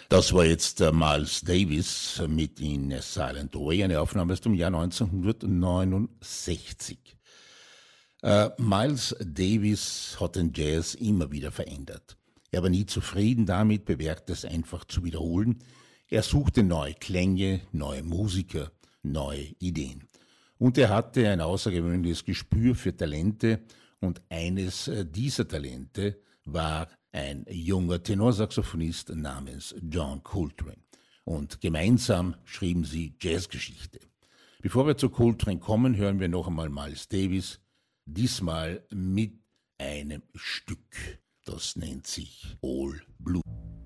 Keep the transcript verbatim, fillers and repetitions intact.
Das war jetzt äh, Miles Davis mit In a Silent Way, eine Aufnahme aus dem Jahr neunzehnhundertneunundsechzig. Äh, Miles Davis hat den Jazz immer wieder verändert. Er war nie zufrieden damit, bewährte es einfach zu wiederholen. Er suchte neue Klänge, neue Musiker, neue Ideen. Und er hatte ein außergewöhnliches Gespür für Talente, und eines dieser Talente war ein junger Tenorsaxophonist namens John Coltrane. Und gemeinsam schrieben sie Jazzgeschichte. Bevor wir zu Coltrane kommen, hören wir noch einmal Miles Davis, diesmal mit einem Stück. Das nennt sich All Blue.